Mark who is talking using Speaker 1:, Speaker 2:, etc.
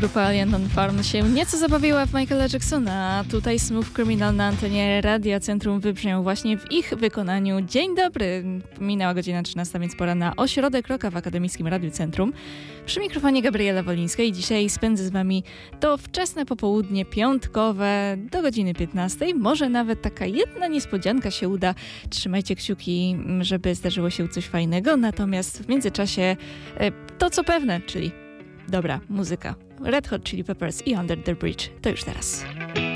Speaker 1: Grupa Alien on Farm się nieco zabawiła w Michaela Jacksona, a tutaj Smooth Criminal na antenie Radia Centrum wybrzmiał właśnie w ich wykonaniu. Dzień dobry, minęła godzina 13, więc pora na Ośrodek Rocka w Akademickim Radiu Centrum. Przy mikrofonie Gabriela Wolińska i dzisiaj spędzę z wami to wczesne popołudnie piątkowe do godziny 15. Może nawet taka jedna niespodzianka się uda. Trzymajcie kciuki, żeby zdarzyło się coś fajnego, natomiast w międzyczasie to co pewne, czyli dobra muzyka. Red Hot Chili Peppers i Under the Bridge. To już teraz.